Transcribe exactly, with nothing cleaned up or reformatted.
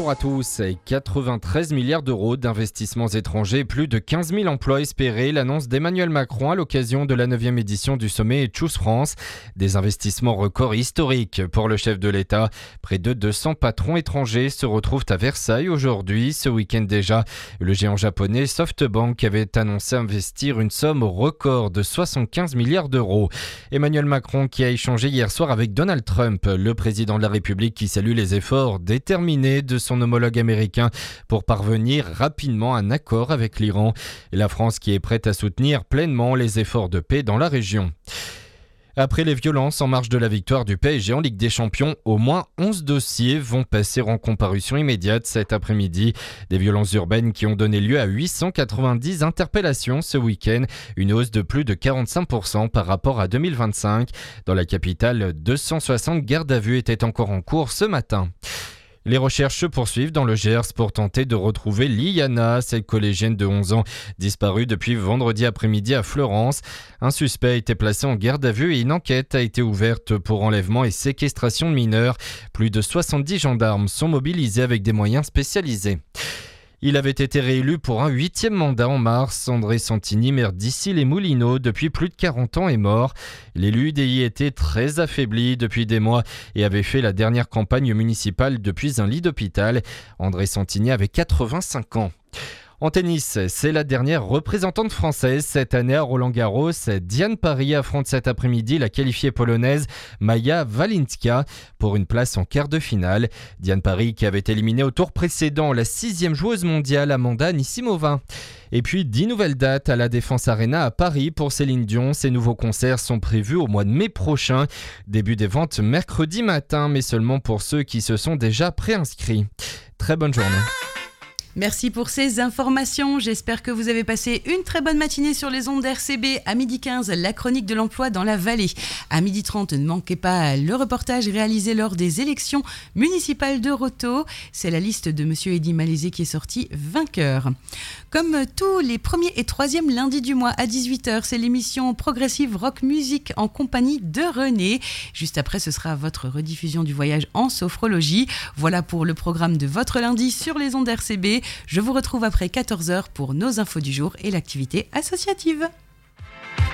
bonjour à tous. quatre-vingt-treize milliards d'euros d'investissements étrangers, plus de quinze mille emplois espérés, l'annonce d'Emmanuel Macron à l'occasion de la neuvième édition du sommet Choose France. Des investissements records historiques pour le chef de l'État. Près de deux cents patrons étrangers se retrouvent à Versailles aujourd'hui. Ce week-end déjà, le géant japonais SoftBank avait annoncé investir une somme record de soixante-quinze milliards d'euros. Emmanuel Macron qui a échangé hier soir avec Donald Trump, le président de la République qui salue les efforts déterminés de son homologue américain pour parvenir rapidement à un accord avec l'Iran. Et la France qui est prête à soutenir pleinement les efforts de paix dans la région. Après les violences en marge de la victoire du P S G en Ligue des Champions, au moins onze dossiers vont passer en comparution immédiate cet après-midi. Des violences urbaines qui ont donné lieu à huit cent quatre-vingt-dix interpellations ce week-end, une hausse de plus de quarante-cinq pour cent par rapport à deux mille vingt-cinq. Dans la capitale, deux cent soixante gardes à vue étaient encore en cours ce matin. Les recherches se poursuivent dans le Gers pour tenter de retrouver Liana, cette collégienne de onze ans, disparue depuis vendredi après-midi à Fleurance. Un suspect a été placé en garde à vue et une enquête a été ouverte pour enlèvement et séquestration de mineurs. Plus de soixante-dix gendarmes sont mobilisés avec des moyens spécialisés. Il avait été réélu pour un huitième mandat en mars. André Santini, maire d'Issy-les-Moulineaux, depuis plus de quarante ans, est mort. L'élu U D I était très affaibli depuis des mois et avait fait la dernière campagne municipale depuis un lit d'hôpital. André Santini avait quatre-vingt-cinq ans. En tennis, c'est la dernière représentante française cette année à Roland-Garros. Diane Parry affronte cet après-midi la qualifiée polonaise Maja Walinska pour une place en quart de finale. Diane Parry qui avait éliminé au tour précédent la sixième joueuse mondiale Amanda Anisimova. Et puis dix nouvelles dates à la Défense Arena à Paris pour Céline Dion. Ces nouveaux concerts sont prévus au mois de mai prochain. Début des ventes mercredi matin, mais seulement pour ceux qui se sont déjà préinscrits. Très bonne journée. Merci pour ces informations. J'espère que vous avez passé une très bonne matinée sur les ondes d'R C B. À midi quinze, la chronique de l'emploi dans la vallée. À midi trente, ne manquez pas le reportage réalisé lors des élections municipales de Roto. C'est la liste de Monsieur Eddy Malaisé qui est sorti vainqueur. Comme tous les premiers et troisièmes lundis du mois à dix-huit heures, c'est l'émission Progressive Rock Music en compagnie de René. Juste après, ce sera votre rediffusion du voyage en sophrologie. Voilà pour le programme de votre lundi sur les ondes d'R C B. Je vous retrouve après quatorze heures pour nos infos du jour et l'activité associative.